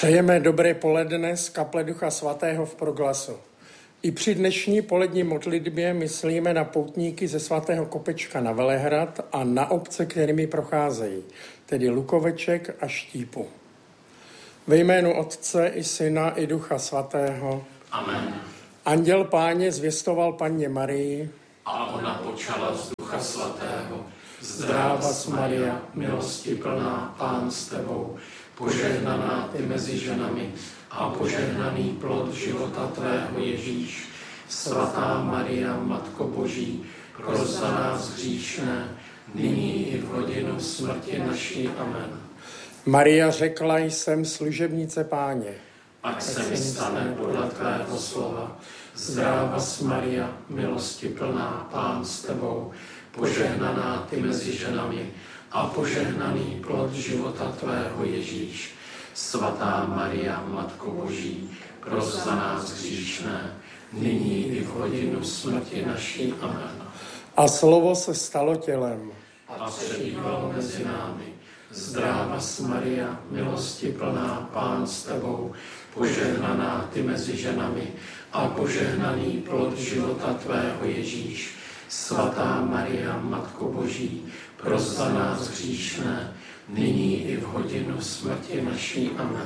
Přejeme dobré poledne z kaple Ducha Svatého v Proglasu. I při dnešní polední modlitbě myslíme na poutníky ze svatého Kopečka na Velehrad a na obce, kterými procházejí, tedy Lukoveček a Štípu. Ve jménu Otce i Syna i Ducha Svatého. Amen. Anděl Páně zvěstoval Panně Marii. A ona počala z Ducha Svatého. Zdráva Maria, milosti plná, Pán s tebou, požehnaná ty mezi ženami a požehnaný plod života tvého Ježíš. Svatá Maria, Matko Boží, pros za nás hříšné, nyní i v hodinu smrti naší. Amen. Maria řekla: jsem služebnice Páně. Ať se mi stane podle tvého slova. Zdráva Maria, milosti plná, Pán s tebou, požehnaná ty mezi ženami a požehnaný plod života tvého Ježíš. Svatá Maria, Matko Boží, pros za nás hříšné, nyní i v hodinu smrti naší. Amen. A slovo se stalo tělem. A přebývalo mezi námi. Zdráva Maria, milosti plná, Pán s tebou, požehnaná ty mezi ženami a požehnaný plod života tvého Ježíš. Svatá Maria, Matko Boží, pros za nás hříšné, nyní i v hodinu smrti naší. Amen.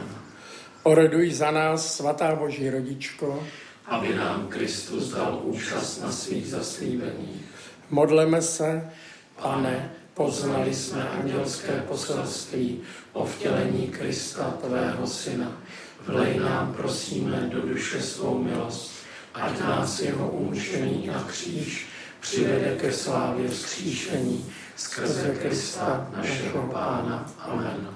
Oroduj za nás, svatá Boží rodičko, aby nám Kristus dal účast na svých zaslíbeních. Modleme se. Pane, poznali jsme andělské poselství o vtělení Krista, tvého Syna. Vlej nám, prosíme, do duše svou milost, ať nás jeho umučení a kříž přivede ke slávě vzkříšení skrze Krista, našeho Pána. Amen.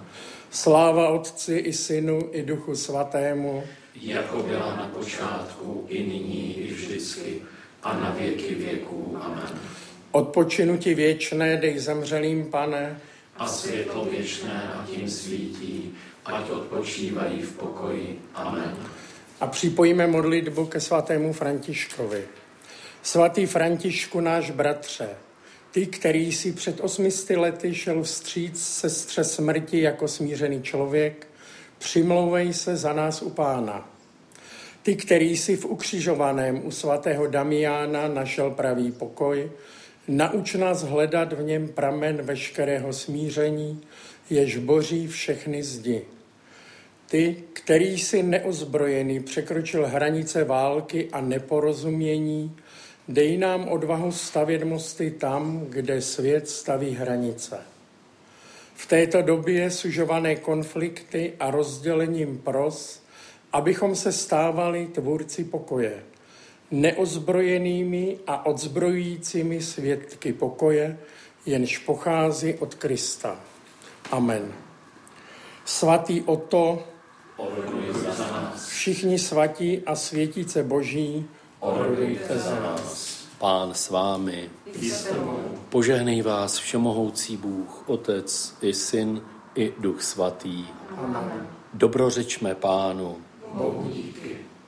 Sláva Otci i Synu i Duchu Svatému, jako byla na počátku, i nyní, i vždycky, a na věky věků. Amen. odpočinuti věčné dej zemřelým, Pane, A světlo věčné a tím svítí, ať odpočívají v pokoji. Amen. a připojíme modlitbu ke svatému Františkovi. Svatý Františku, náš bratře, ty, který jsi před 800 lety šel vstříc sestře smrti jako smířený člověk, přimlouvej se za nás u Pána. Ty, který jsi v ukřižovaném u svatého Damiána našel pravý pokoj, nauč nás hledat v něm pramen veškerého smíření, jež boří všechny zdi. Ty, který jsi neozbrojený překročil hranice války a neporozumění, dej nám odvahu stavět mosty tam, kde svět staví hranice. V této době sužované konflikty a rozdělením pros, abychom se stávali tvůrci pokoje, neozbrojenými a odzbrojujícími svědky pokoje, jenž pochází od Krista. Amen. Svatý Otto, Oroduj za nás. všichni svatí a světice Boží, Orodujte za nás. Pán s vámi, I s tebou. požehnej vás všemohoucí Bůh, Otec i Syn i Duch Svatý. Amen. Dobrořečme Pánu. Bohu díky.